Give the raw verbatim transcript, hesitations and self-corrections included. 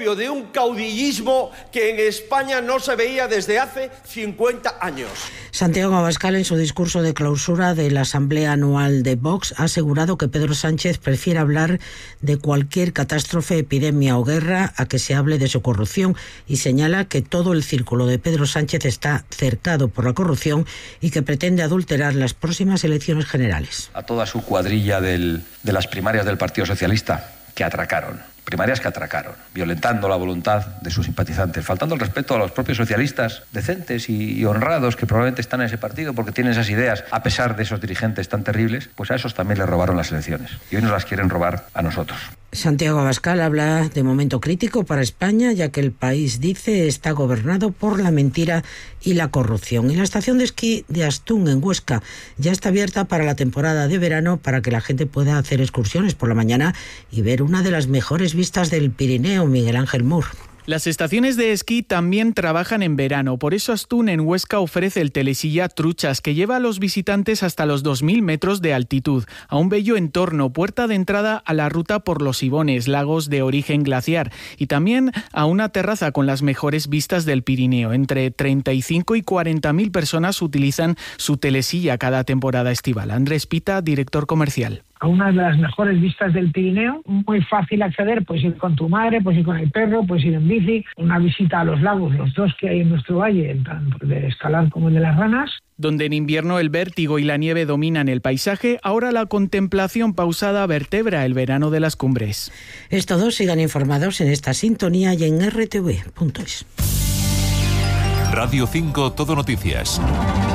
propio de un caudillismo que en España no se veía desde hace cincuenta años. Santiago Abascal, en su discurso de clausura de la Asamblea Anual de Vox, ha asegurado que Pedro Sánchez prefiere hablar de cualquier catástrofe, epidemia o guerra a que se hable de su corrupción, y señala que todo el círculo de Pedro Sánchez está cercado por la corrupción y que pretende adulterar las próximas elecciones generales. A toda su cuadrilla del, de las primarias del Partido Socialista, que atracaron. Primarias que atracaron, violentando la voluntad de sus simpatizantes, faltando el respeto a los propios socialistas decentes y, y honrados que probablemente están en ese partido porque tienen esas ideas, a pesar de esos dirigentes tan terribles, pues a esos también les robaron las elecciones y hoy nos las quieren robar a nosotros. Santiago Abascal habla de momento crítico para España, ya que el país, dice, está gobernado por la mentira y la corrupción. Y la estación de esquí de Astún, en Huesca, ya está abierta para la temporada de verano para que la gente pueda hacer excursiones por la mañana y ver una de las mejores vistas del Pirineo. Miguel Ángel Mur. Las estaciones de esquí también trabajan en verano, por eso Astún en Huesca ofrece el telesilla Truchas, que lleva a los visitantes hasta los dos mil metros de altitud, a un bello entorno, puerta de entrada a la ruta por los Ibones, lagos de origen glaciar, y también a una terraza con las mejores vistas del Pirineo. Entre treinta y cinco y cuarenta mil personas utilizan su telesilla cada temporada estival. Andrés Pita, director comercial. A una de las mejores vistas del Pirineo, muy fácil acceder, puedes ir con tu madre, puedes ir con el perro, puedes ir en bici, una visita a los lagos, los dos que hay en nuestro valle, tanto el de Escalar como el de Las Ranas. Donde en invierno el vértigo y la nieve dominan el paisaje, ahora la contemplación pausada vertebra el verano de las cumbres. Es todo, sigan informados en esta sintonía y en erre te ve punto es. Radio cinco Todo Noticias.